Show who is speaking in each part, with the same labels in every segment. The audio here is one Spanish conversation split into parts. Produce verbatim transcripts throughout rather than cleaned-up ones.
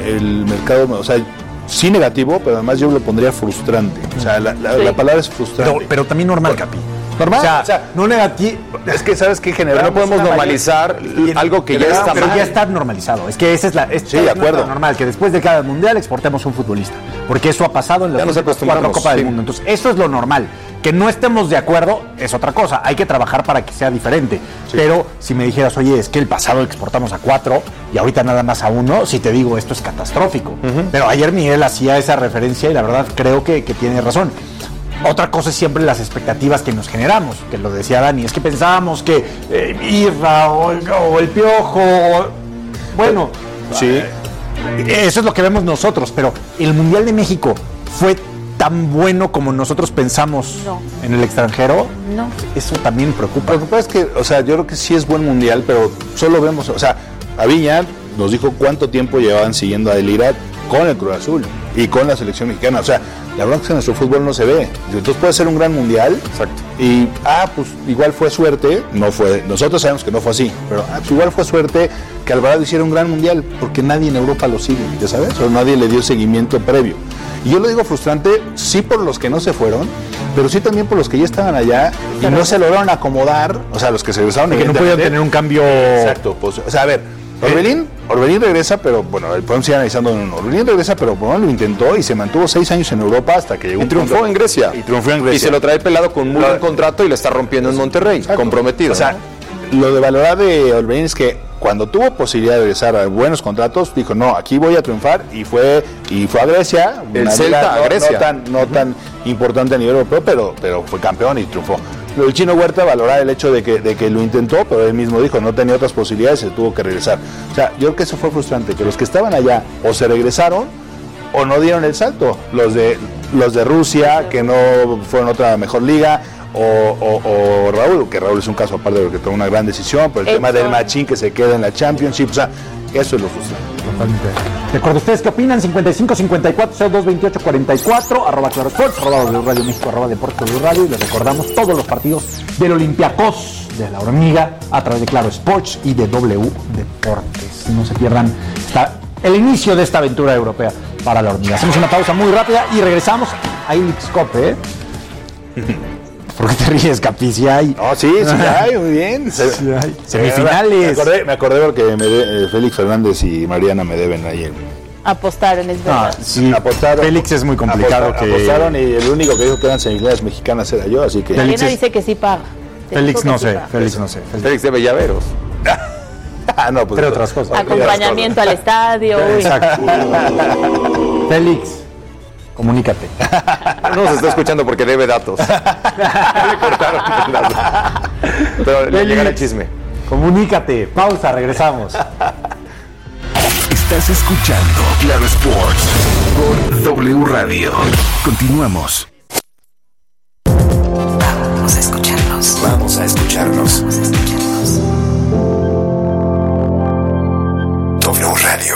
Speaker 1: el mercado, o sea, sí negativo, pero además yo le pondría frustrante. O sea, la, la, sí. la palabra es frustrante.
Speaker 2: Pero, pero también normal, Capi.
Speaker 1: Normal,
Speaker 2: o sea,
Speaker 1: o sea,
Speaker 2: no negativo.
Speaker 1: Es que sabes que generar
Speaker 3: no podemos normalizar mayor, algo que ya está
Speaker 2: pero
Speaker 3: mal.
Speaker 2: ya está normalizado. Es que esa es la es,
Speaker 1: sí, de acuerdo.
Speaker 2: normal que después de cada mundial exportemos un futbolista, porque eso ha pasado en las cuatro Copas sí. del Mundo. Entonces, eso es lo normal. Que no estemos de acuerdo es otra cosa. Hay que trabajar para que sea diferente. Sí. Pero si me dijeras, oye, es que el pasado exportamos a cuatro y ahorita nada más a uno, si te digo, esto es catastrófico. Uh-huh. Pero ayer Miguel hacía esa referencia y la verdad creo que, que tiene razón. Otra cosa es siempre las expectativas que nos generamos, que lo decía Dani, es que pensábamos que eh, Irra o, o el Piojo, o, bueno,
Speaker 1: sí.
Speaker 2: eh, eso es lo que vemos nosotros, pero el Mundial de México fue tan bueno como nosotros pensamos
Speaker 4: no.
Speaker 2: en el extranjero.
Speaker 4: No.
Speaker 2: Eso también preocupa.
Speaker 1: Lo que pasa es que, o sea, yo creo que sí es buen Mundial, pero solo vemos, o sea, Aviña nos dijo cuánto tiempo llevaban siguiendo a Elira con el Cruz Azul y con la selección mexicana, o sea, la verdad es que nuestro fútbol no se ve. Entonces puede ser un gran mundial.
Speaker 3: Exacto.
Speaker 1: Y, ah, pues igual fue suerte. No fue, nosotros sabemos que no fue así. Pero ah, pues, igual fue suerte que Alvarado hiciera un gran mundial. Porque nadie en Europa lo sigue, ¿ya sabes? O nadie le dio seguimiento previo. Y yo lo digo frustrante, sí por los que no se fueron, pero sí también por los que ya estaban allá y no se lograron acomodar. O sea, los que se regresaron.
Speaker 2: Que no pudieron tener un cambio.
Speaker 1: Exacto. Pues, o sea, a ver. Orbelín, Orbelín regresa, pero bueno, podemos ir analizando. Orbelín regresa, pero bueno, lo intentó y se mantuvo seis años en Europa hasta que llegó.
Speaker 3: Y triunfó punto, en Grecia.
Speaker 1: Y triunfó en Grecia.
Speaker 3: Y se lo trae pelado con muy buen contrato y le está rompiendo en Monterrey. Exacto. Comprometido.
Speaker 1: O sea, ¿no? Lo de valorar de Orbelín es que cuando tuvo posibilidad de regresar a buenos contratos, dijo, no, aquí voy a triunfar y fue y fue a Grecia.
Speaker 3: El Celta
Speaker 1: no,
Speaker 3: a Grecia.
Speaker 1: No tan, no uh-huh. tan importante a nivel europeo, pero, pero fue campeón y triunfó. El Chino Huerta valorar el hecho de que, de que lo intentó, pero él mismo dijo no tenía otras posibilidades y se tuvo que regresar. O sea, yo creo que eso fue frustrante, que los que estaban allá o se regresaron o no dieron el salto. Los de los de Rusia, que no fueron otra mejor liga, o, o, o Raúl, que Raúl es un caso aparte porque tomó una gran decisión, por el Eso. tema del Machín que se queda en la Championship, o sea, eso es lo frustrante.
Speaker 2: Totalmente. Recuerdo, ¿ustedes qué opinan? cincuenta y cinco, cincuenta y cuatro, cero dos, veintiocho, cuarenta y cuatro, arroba Claro Sports, arroba W Radio México, arroba Deportes W Radio, y les recordamos todos los partidos del Olympiacos de la Hormiga a través de Claro Sports y de W Deportes. No se pierdan esta, el inicio de esta aventura europea para la Hormiga. Hacemos una pausa muy rápida y regresamos a Ilix Cup, ¿eh? ¿Por qué te ríes, Capi? Si hay.
Speaker 1: No, sí, sí hay, muy bien.
Speaker 2: Sí hay. Semifinales.
Speaker 1: Me acordé, me acordé porque me de, eh, Félix Fernández y Mariana me deben ayer.
Speaker 4: Apostaron, es verdad.
Speaker 2: Ah, sí.
Speaker 1: Apostaron.
Speaker 2: Félix es muy complicado.
Speaker 1: Apostaron,
Speaker 2: que...
Speaker 1: apostaron y el único que dijo que eran semifinales mexicanas era yo, así que.
Speaker 4: Mariana es... dice que sí paga.
Speaker 2: Félix no,
Speaker 4: sí
Speaker 2: sé,
Speaker 4: paga.
Speaker 2: Félix no sé,
Speaker 3: Félix Félix debe llaveros.
Speaker 1: Ah, no, pues.
Speaker 2: Pero otras cosas.
Speaker 4: Acompañamiento al estadio.
Speaker 2: Exacto. Félix. Comunícate.
Speaker 3: No se está escuchando porque debe datos. Le cortaron datos. Pero le llega el chisme.
Speaker 2: Comunícate. Pausa, regresamos.
Speaker 5: Estás escuchando Claro Sports por W Radio. Continuamos.
Speaker 6: Vamos a escucharnos.
Speaker 5: Vamos a escucharnos.
Speaker 6: Vamos a escucharnos.
Speaker 5: W Radio.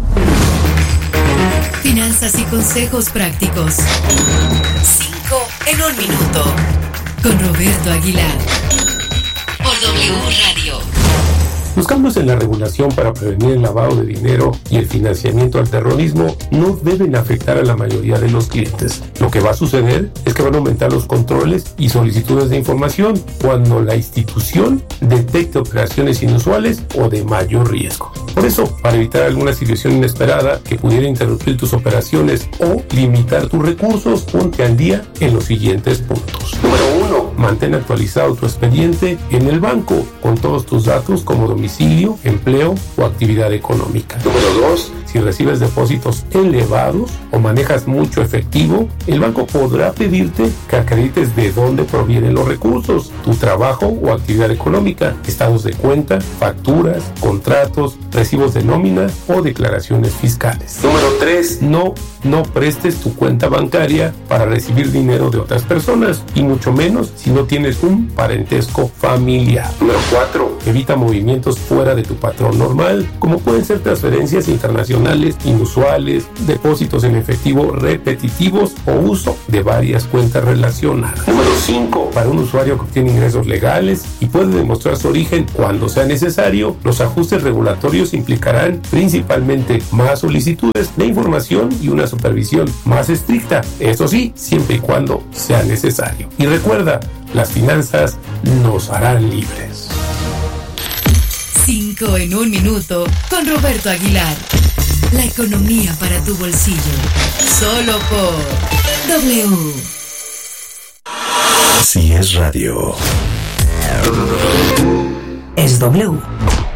Speaker 6: Finanzas y consejos prácticos. Cinco en un minuto. Con Roberto Aguilar. Por W Radio.
Speaker 7: Los cambios en la regulación para prevenir el lavado de dinero y el financiamiento al terrorismo no deben afectar a la mayoría de los clientes. Lo que va a suceder es que van a aumentar los controles y solicitudes de información cuando la institución detecte operaciones inusuales o de mayor riesgo. Por eso, para evitar alguna situación inesperada que pudiera interrumpir tus operaciones o limitar tus recursos, ponte al día en los siguientes puntos. Número uno, mantén actualizado tu expediente en el banco con todos tus datos como domicilio, empleo o actividad económica. Número dos, si recibes depósitos elevados o manejas mucho efectivo, el banco podrá pedirte que acredites de dónde provienen los recursos, tu trabajo o actividad económica, estados de cuenta, facturas, contratos, recibos de nómina o declaraciones fiscales. Número tres, no, no prestes tu cuenta bancaria para recibir dinero de otras personas y mucho menos si no tienes un parentesco familiar. Número cuatro, evita movimientos fuera de tu patrón normal, como pueden ser transferencias internacionales inusuales, depósitos en efectivo repetitivos o uso de varias cuentas relacionadas. Número cinco, para un usuario que obtiene ingresos legales y puede demostrar su origen cuando sea necesario. Los ajustes regulatorios implicarán principalmente más solicitudes de información y una supervisión más estricta, eso sí, siempre y cuando sea necesario. Y recuerda, las finanzas nos harán libres.
Speaker 6: Cinco en un minuto con Roberto Aguilar. La economía para tu bolsillo. Solo por W.
Speaker 5: Si es radio.
Speaker 8: Es W.